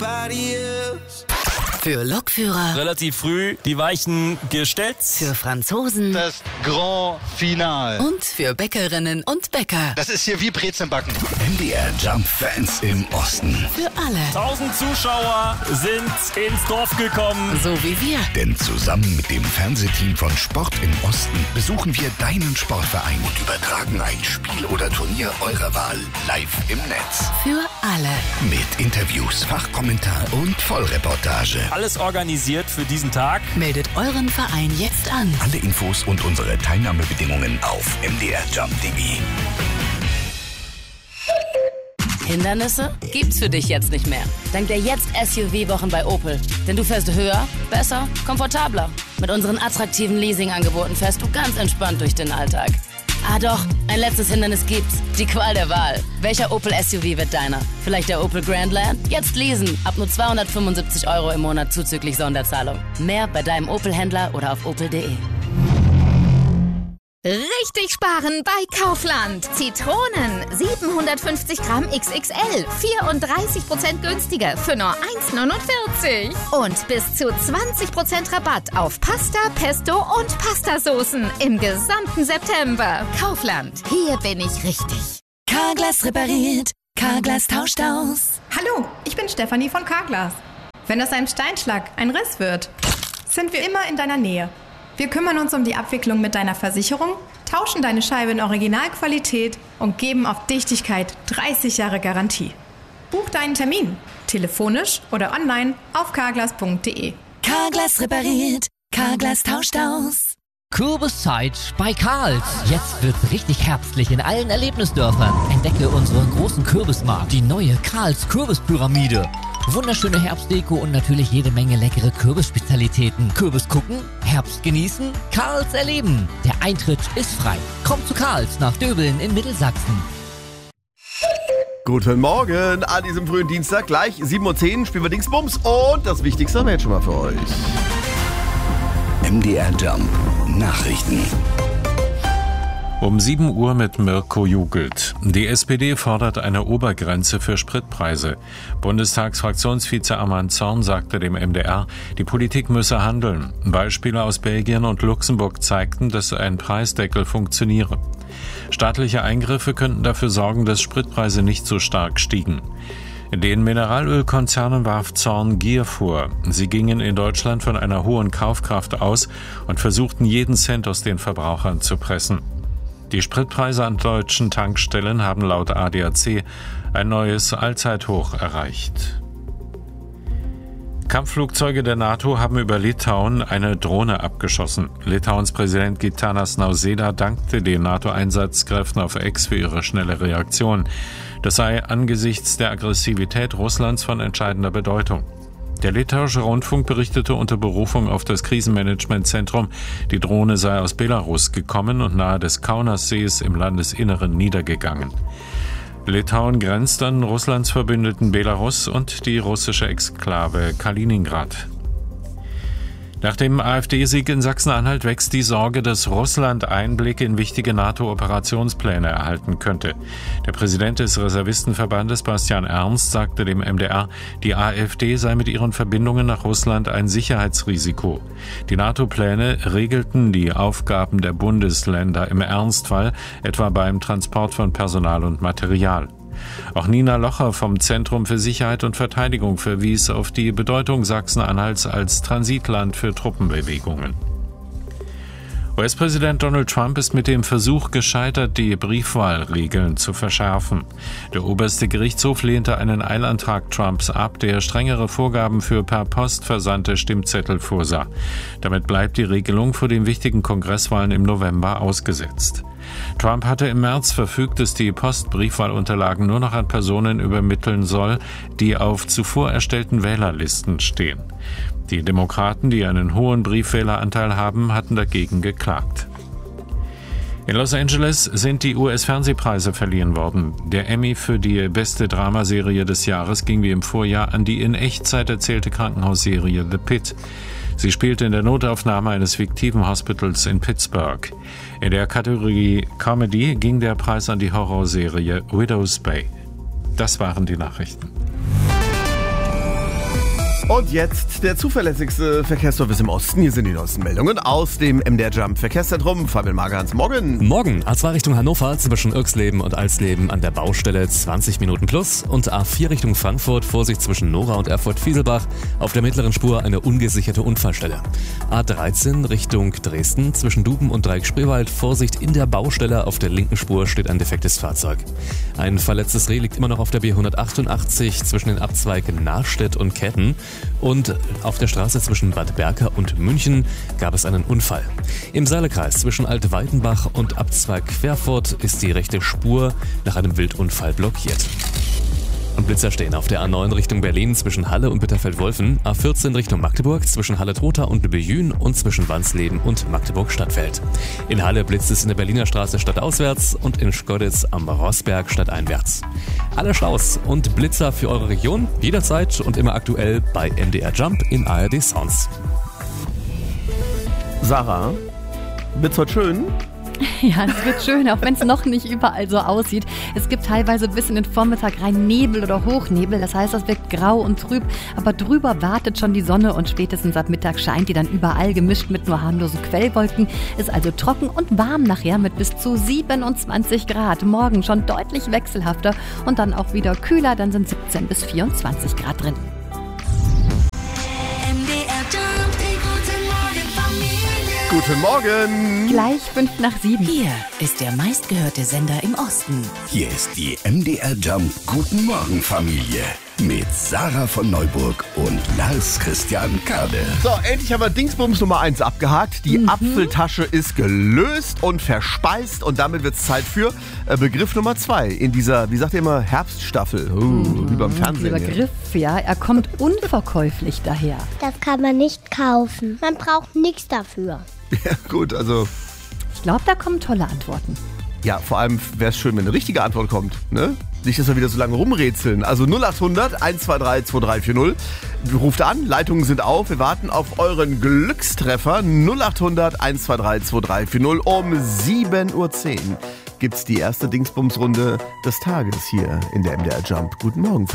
Für Lokführer. Relativ früh die Weichen gestellt. Für Franzosen. Das Grand Finale. Und für Bäckerinnen und Bäcker. Das ist hier wie Brezelbacken. MDR Jump Fans im Osten. Für alle. 1000 Zuschauer sind ins Dorf gekommen. So wie wir. Denn zusammen mit dem Fernsehteam von Sport im Osten besuchen wir deinen Sportverein und übertragen ein Spiel oder Turnier eurer Wahl live im Netz. Für alle. Mit Interviews, Fachkommentar und Vollreportage. Alles organisiert für diesen Tag. Meldet euren Verein jetzt an. Alle Infos und unsere Teilnahmebedingungen auf mdrjump.de. Hindernisse gibt's für dich jetzt nicht mehr. Dank der Jetzt-SUV-Wochen bei Opel. Denn du fährst höher, besser, komfortabler. Mit unseren attraktiven Leasingangeboten fährst du ganz entspannt durch den Alltag. Ah doch, ein letztes Hindernis gibt's. Die Qual der Wahl. Welcher Opel SUV wird deiner? Vielleicht der Opel Grandland? Jetzt leasen. Ab nur 275 € im Monat zuzüglich Sonderzahlung. Mehr bei deinem Opel-Händler oder auf opel.de. Richtig sparen bei Kaufland. Zitronen 750 Gramm XXL, 34% günstiger für nur 1,49. Und bis zu 20% Rabatt auf Pasta, Pesto und Pastasoßen im gesamten September. Kaufland, hier bin ich richtig. Carglass repariert, Carglass tauscht aus. Hallo, ich bin Stefanie von Carglass. Wenn aus einem Steinschlag ein Riss wird, sind wir immer in deiner Nähe. Wir kümmern uns um die Abwicklung mit deiner Versicherung, tauschen deine Scheibe in Originalqualität und geben auf Dichtigkeit 30 Jahre Garantie. Buch deinen Termin, telefonisch oder online auf carglass.de. Carglass repariert, Carglass tauscht aus. Kürbiszeit bei Karls. Jetzt wird's richtig herbstlich in allen Erlebnisdörfern. Entdecke unseren großen Kürbismarkt, die neue Karls Kürbispyramide. Wunderschöne Herbstdeko und natürlich jede Menge leckere Kürbisspezialitäten. Kürbis gucken, Herbst genießen, Karls erleben. Der Eintritt ist frei. Kommt zu Karls nach Döbeln in Mittelsachsen. Guten Morgen an diesem frühen Dienstag. Gleich 7:10 Uhr spielen wir Dingsbums und das Wichtigste haben wir jetzt schon mal für euch. MDR Jump Nachrichten. Um 7 Uhr mit Mirko Jugelt. Die SPD fordert eine Obergrenze für Spritpreise. Bundestagsfraktionsvize Arman Zorn sagte dem MDR, die Politik müsse handeln. Beispiele aus Belgien und Luxemburg zeigten, dass ein Preisdeckel funktioniere. Staatliche Eingriffe könnten dafür sorgen, dass Spritpreise nicht so stark stiegen. Den Mineralölkonzernen warf Zorn Gier vor. Sie gingen in Deutschland von einer hohen Kaufkraft aus und versuchten jeden Cent aus den Verbrauchern zu pressen. Die Spritpreise an deutschen Tankstellen haben laut ADAC ein neues Allzeithoch erreicht. Kampfflugzeuge der NATO haben über Litauen eine Drohne abgeschossen. Litauens Präsident Gitanas Nausėda dankte den NATO-Einsatzkräften auf X für ihre schnelle Reaktion. Das sei angesichts der Aggressivität Russlands von entscheidender Bedeutung. Der litauische Rundfunk berichtete unter Berufung auf das Krisenmanagementzentrum, die Drohne sei aus Belarus gekommen und nahe des Kaunassees im Landesinneren niedergegangen. Litauen grenzt an Russlands Verbündeten Belarus und die russische Exklave Kaliningrad. Nach dem AfD-Sieg in Sachsen-Anhalt wächst die Sorge, dass Russland Einblicke in wichtige NATO-Operationspläne erhalten könnte. Der Präsident des Reservistenverbandes, Bastian Ernst, sagte dem MDR, die AfD sei mit ihren Verbindungen nach Russland ein Sicherheitsrisiko. Die NATO-Pläne regelten die Aufgaben der Bundesländer im Ernstfall, etwa beim Transport von Personal und Material. Auch Nina Locher vom Zentrum für Sicherheit und Verteidigung verwies auf die Bedeutung Sachsen-Anhalts als Transitland für Truppenbewegungen. US-Präsident Donald Trump ist mit dem Versuch gescheitert, die Briefwahlregeln zu verschärfen. Der oberste Gerichtshof lehnte einen Eilantrag Trumps ab, der strengere Vorgaben für per Post versandte Stimmzettel vorsah. Damit bleibt die Regelung vor den wichtigen Kongresswahlen im November ausgesetzt. Trump hatte im März verfügt, dass die Postbriefwahlunterlagen nur noch an Personen übermitteln soll, die auf zuvor erstellten Wählerlisten stehen. Die Demokraten, die einen hohen Briefwähleranteil haben, hatten dagegen geklagt. In Los Angeles sind die US-Fernsehpreise verliehen worden. Der Emmy für die beste Dramaserie des Jahres ging wie im Vorjahr an die in Echtzeit erzählte Krankenhausserie The Pit. Sie spielte in der Notaufnahme eines fiktiven Hospitals in Pittsburgh. In der Kategorie Comedy ging der Preis an die Horrorserie Widow's Bay. Das waren die Nachrichten. Und jetzt der zuverlässigste Verkehrsservice im Osten. Hier sind die neuesten Meldungen aus dem MDR Jump Verkehrszentrum. Fabian Magerhans, morgen. Morgen, A2 Richtung Hannover zwischen Irxleben und Alsleben an der Baustelle 20 Minuten plus. Und A4 Richtung Frankfurt, Vorsicht zwischen Nora und Erfurt-Fieselbach. Auf der mittleren Spur eine ungesicherte Unfallstelle. A13 Richtung Dresden zwischen Duben und Dreieck-Spreewald. Vorsicht in der Baustelle, auf der linken Spur steht ein defektes Fahrzeug. Ein verletztes Reh liegt immer noch auf der B188 zwischen den Abzweigen Nachstedt und Ketten. Und auf der Straße zwischen Bad Berka und München gab es einen Unfall. Im Saale-Kreis zwischen Altweidenbach und Abzweig Querfurt ist die rechte Spur nach einem Wildunfall blockiert. Und Blitzer stehen auf der A9 Richtung Berlin zwischen Halle und Bitterfeld-Wolfen, A14 Richtung Magdeburg zwischen Halle-Trotha und Lübbejün und zwischen Wansleben und Magdeburg-Stadtfeld. In Halle blitzt es in der Berliner Straße stadtauswärts und in Schkoditz am Rossberg stadteinwärts. Alle Staus und Blitzer für eure Region jederzeit und immer aktuell bei MDR Jump in ARD Sounds. Sarah, wird's heute schön? Ja, es wird schön, auch wenn es noch nicht überall so aussieht. Es gibt teilweise bis in den Vormittag rein Nebel oder Hochnebel. Das heißt, es wird grau und trüb. Aber drüber wartet schon die Sonne und spätestens ab Mittag scheint die dann überall gemischt mit nur harmlosen Quellwolken. Ist also trocken und warm nachher mit bis zu 27 Grad. Morgen schon deutlich wechselhafter und dann auch wieder kühler. Dann sind 17 bis 24 Grad drin. Guten Morgen. Gleich 6:55. Hier ist der meistgehörte Sender im Osten. Hier ist die MDR Jump Guten Morgen Familie mit Sarah von Neuburg und Lars Christian Kade. So, endlich haben wir Dingsbums Nummer 1 abgehakt. Die Apfeltasche ist gelöst und verspeist und damit wird es Zeit für Begriff Nummer 2 in dieser, wie sagt ihr immer, Herbststaffel. Wie beim Fernsehen. Der Begriff, ja, er kommt unverkäuflich daher. Das kann man nicht kaufen. Man braucht nichts dafür. Ja, gut, also... Ich glaube, da kommen tolle Antworten. Ja, vor allem wäre es schön, wenn eine richtige Antwort kommt, ne? Nicht, dass wir wieder so lange rumrätseln. Also 0800 123 2340. Ruft an, Leitungen sind auf. Wir warten auf euren Glückstreffer. 0800 123 2340. Um 7:10 Uhr gibt's die erste Dingsbums-Runde des Tages hier in der MDR Jump. Guten Morgen.